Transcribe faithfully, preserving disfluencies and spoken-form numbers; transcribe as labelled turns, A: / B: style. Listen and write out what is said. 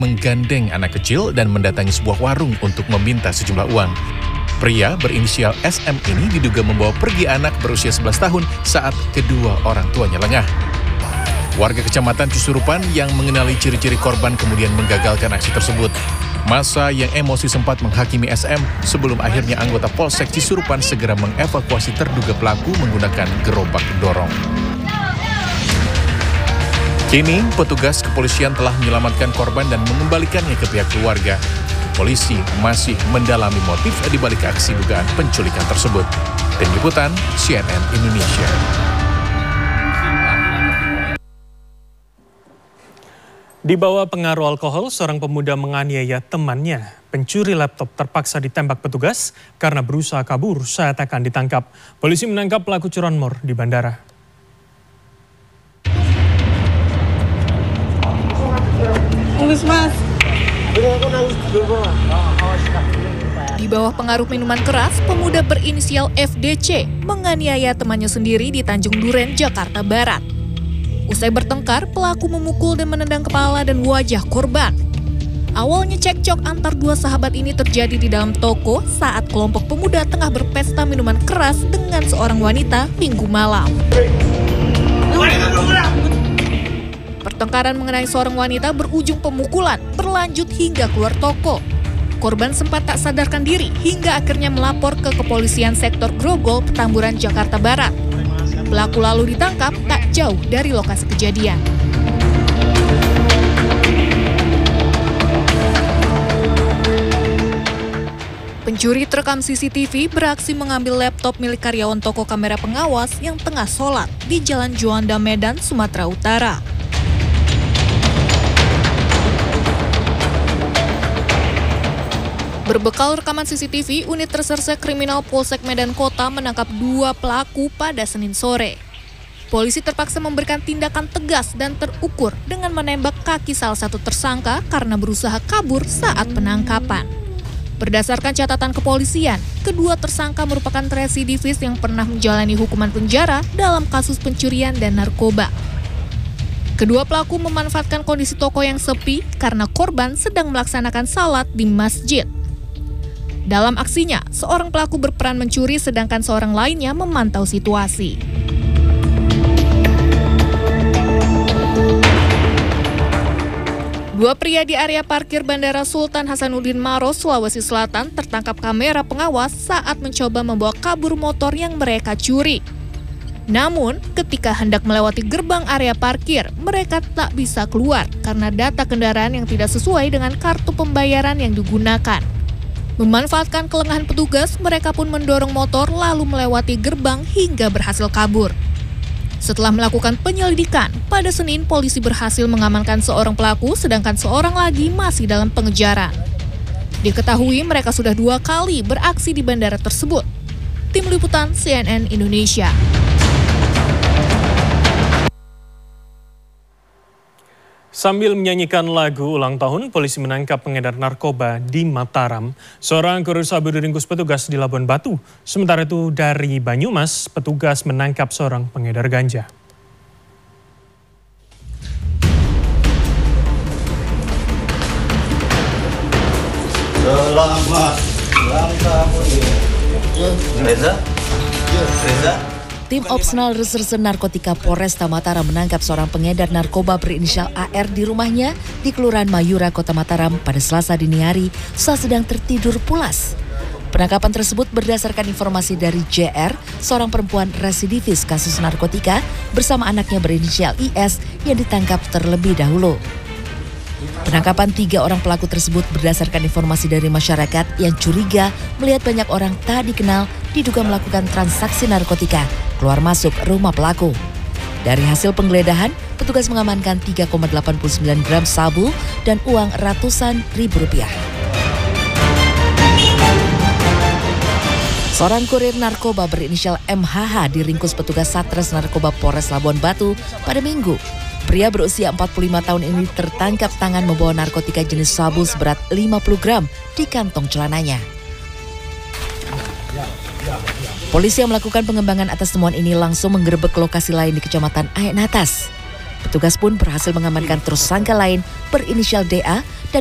A: menggandeng anak kecil dan mendatangi sebuah warung untuk meminta sejumlah uang. Pria berinisial S M ini diduga membawa pergi anak berusia sebelas tahun saat kedua orang tuanya lengah. Warga Kecamatan Cisurupan yang mengenali ciri-ciri korban kemudian menggagalkan aksi tersebut. Massa yang emosi sempat menghakimi S M sebelum akhirnya anggota Polsek Cisurupan segera mengevakuasi terduga pelaku menggunakan gerobak dorong. Kini, petugas kepolisian telah menyelamatkan korban dan mengembalikannya ke pihak keluarga. Polisi masih mendalami motif di balik aksi dugaan penculikan tersebut. Tim Liputan C N N Indonesia.
B: Di bawah pengaruh alkohol, seorang pemuda menganiaya temannya. Pencuri laptop terpaksa ditembak petugas karena berusaha kabur saat akan ditangkap. Polisi menangkap pelaku curanmor di bandara.
C: Di bawah pengaruh minuman keras, pemuda berinisial F D C menganiaya temannya sendiri di Tanjung Duren, Jakarta Barat. Usai bertengkar, pelaku memukul dan menendang kepala dan wajah korban. Awalnya cekcok antar dua sahabat ini terjadi di dalam toko saat kelompok pemuda tengah berpesta minuman keras dengan seorang wanita Minggu malam. Pertengkaran mengenai seorang wanita berujung pemukulan, berlanjut hingga keluar toko. Korban sempat tak sadarkan diri hingga akhirnya melapor ke kepolisian sektor Grogol, Petamburan, Jakarta Barat. Pelaku lalu ditangkap tak jauh dari lokasi kejadian. Pencuri terekam C C T V beraksi mengambil laptop milik karyawan toko kamera pengawas yang tengah sholat di Jalan Juanda, Medan, Sumatera Utara. Berbekal rekaman C C T V, unit reserse kriminal Polsek Medan Kota menangkap dua pelaku pada Senin sore. Polisi terpaksa memberikan tindakan tegas dan terukur dengan menembak kaki salah satu tersangka karena berusaha kabur saat penangkapan. Berdasarkan catatan kepolisian, kedua tersangka merupakan residivis yang pernah menjalani hukuman penjara dalam kasus pencurian dan narkoba. Kedua pelaku memanfaatkan kondisi toko yang sepi karena korban sedang melaksanakan salat di masjid. Dalam aksinya, seorang pelaku berperan mencuri sedangkan seorang lainnya memantau situasi. Dua pria di area parkir Bandara Sultan Hasanuddin Maros, Sulawesi Selatan tertangkap kamera pengawas saat mencoba membawa kabur motor yang mereka curi. Namun, ketika hendak melewati gerbang area parkir, mereka tak bisa keluar karena data kendaraan yang tidak sesuai dengan kartu pembayaran yang digunakan. Memanfaatkan kelengahan petugas, mereka pun mendorong motor lalu melewati gerbang hingga berhasil kabur. Setelah melakukan penyelidikan, pada Senin polisi berhasil mengamankan seorang pelaku sedangkan seorang lagi masih dalam pengejaran. Diketahui mereka sudah dua kali beraksi di bandara tersebut. Tim Liputan C N N Indonesia.
B: Sambil menyanyikan lagu ulang tahun, polisi menangkap pengedar narkoba di Mataram. Seorang kurir sabu diringkus petugas di Labuan Batu. Sementara itu dari Banyumas, petugas menangkap seorang pengedar ganja.
D: Selamat ulang tahun Reza. Reza.
E: Tim Opsnal Reserse Narkotika Polresta Mataram menangkap seorang pengedar narkoba berinisial A R di rumahnya di Kelurahan Mayura, Kota Mataram pada Selasa dini hari saat sedang tertidur pulas. Penangkapan tersebut berdasarkan informasi dari J R, seorang perempuan residivis kasus narkotika bersama anaknya berinisial I S yang ditangkap terlebih dahulu. Penangkapan tiga orang pelaku tersebut berdasarkan informasi dari masyarakat yang curiga melihat banyak orang tak dikenal diduga melakukan transaksi narkotika keluar masuk rumah pelaku. Dari hasil penggeledahan, petugas mengamankan tiga koma delapan puluh sembilan gram sabu dan uang ratusan ribu rupiah. Seorang kurir narkoba berinisial M H H diringkus petugas Satres Narkoba Polres Labuan Batu pada Minggu. Pria berusia empat puluh lima tahun ini tertangkap tangan membawa narkotika jenis sabu seberat lima puluh gram di kantong celananya. Polisi yang melakukan pengembangan atas temuan ini langsung menggerebek lokasi lain di Kecamatan Aek Natas. Petugas pun berhasil mengamankan tersangka lain berinisial D A dan